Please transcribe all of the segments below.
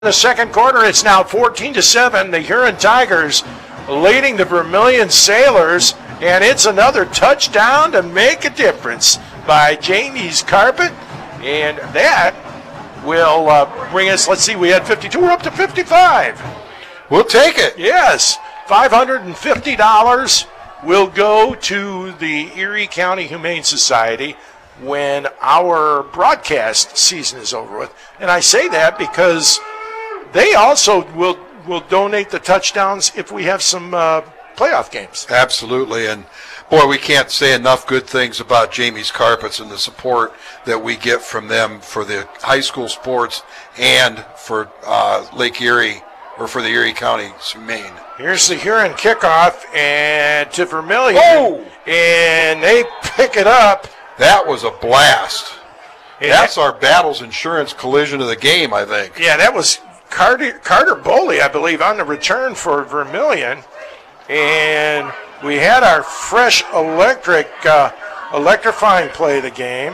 The second quarter, it's now 14-7. The Huron Tigers leading the Vermilion Sailors, and it's another touchdown to make a difference by Jamie's Carpet, and that will bring us, let's see, we had 52, we're up to 55. We'll take it. Yes, $550 will go to the Erie County Humane Society when our broadcast season is over with. And I say that because they also will donate the touchdowns if we have some playoff games. Absolutely. And, boy, we can't say enough good things about Jamie's Carpets and the support that we get from them for the high school sports and for Lake Erie, or for the Erie County Humane. Here's the Huron kickoff and to Vermilion. Oh! And they pick it up. That was a blast. That's our Battles Insurance collision of the game, I think. Yeah, that was Carter Boley, I believe, on the return for Vermilion. And we had our fresh electrifying play of the game.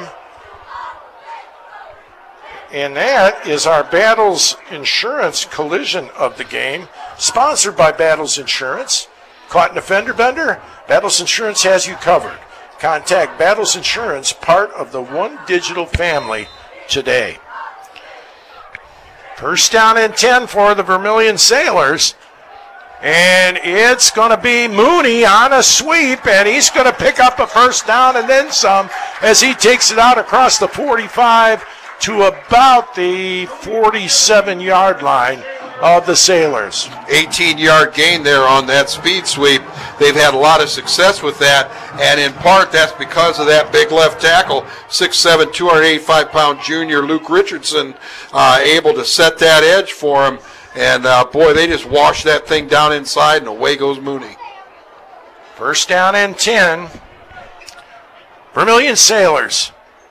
And that is our Battles Insurance collision of the game, sponsored by Battles Insurance. Caught in a fender bender? Battles Insurance has you covered. Contact Battles Insurance, part of the One Digital family, today. First down and 10 for the Vermilion Sailors. And it's going to be Mooney on a sweep, and he's going to pick up a first down and then some as he takes it out across the 45 to about the 47-yard line of the Sailors. 18-yard gain there on that speed sweep. They've had a lot of success with that, and in part that's because of that big left tackle, 6'7", 285-pound junior Luke Richardson, able to set that edge for him. And, boy, they just wash that thing down inside, and away goes Mooney. First down and 10. Vermilion Sailors.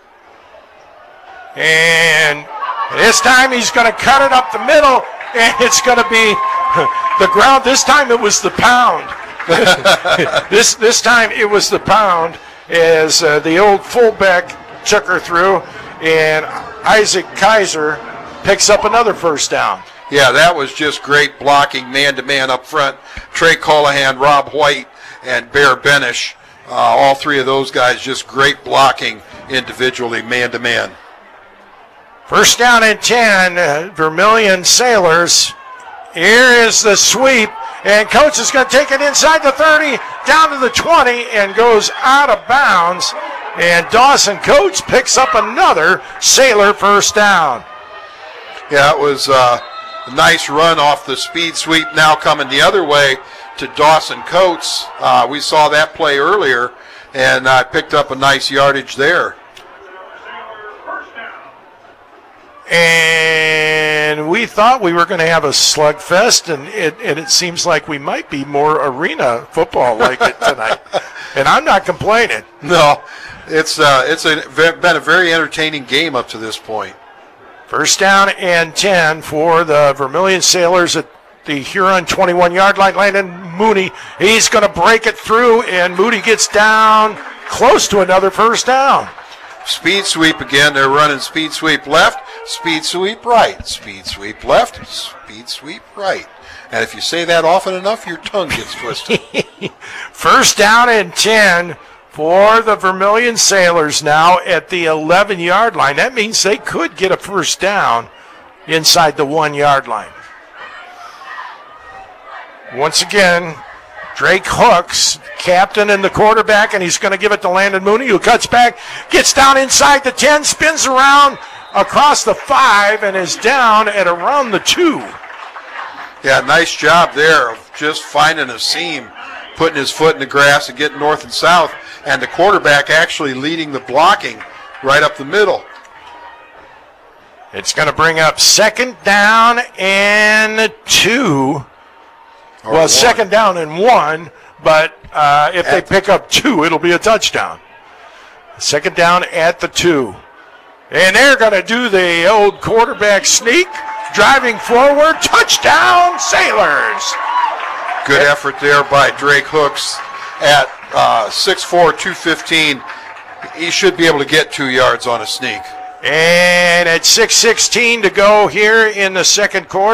And this time he's going to cut it up the middle, and it's going to be the ground. This time it was the pound. This time it was the pound as the old fullback took her through, and Isaac Kaiser picks up another first down. Yeah, that was just great blocking, man-to-man up front. Trey Callahan, Rob White, and Bear Benish, all three of those guys, just great blocking individually, man-to-man. First down and 10, Vermilion Sailors. Here is the sweep, and Coates is going to take it inside the 30, down to the 20, and goes out of bounds. And Dawson Coates picks up another Sailor first down. Yeah, it was a nice run off the speed sweep, now coming the other way to Dawson Coates. We saw that play earlier, and picked up a nice yardage there. And we thought we were going to have a slugfest, and it seems like we might be more arena football like it tonight. And I'm not complaining. No, it's been a very entertaining game up to this point. First down and 10 for the Vermilion Sailors at the Huron 21-yard line. Landon Mooney, he's going to break it through, and Mooney gets down close to another first down. Speed sweep again. They're running speed sweep left, speed sweep right, speed sweep left, speed sweep right. And if you say that often enough, your tongue gets twisted. First down and 10 for the Vermilion Sailors now at the 11-yard line. That means they could get a first down inside the 1-yard line. Once again, Drake Hooks, captain and the quarterback, and he's going to give it to Landon Mooney, who cuts back, gets down inside the 10, spins around across the 5, and is down at around the 2. Yeah, nice job there of just finding a seam, putting his foot in the grass and getting north and south, and the quarterback actually leading the blocking right up the middle. It's going to bring up second down and 2. Well, one. Second down and 1, but if they pick up 2, it'll be a touchdown. Second down at the 2. And they're going to do the old quarterback sneak, driving forward, touchdown, Sailors. Good effort there by Drake Hooks at 6'4", 215. He should be able to get 2 yards on a sneak. And at 6:16 to go here in the second quarter.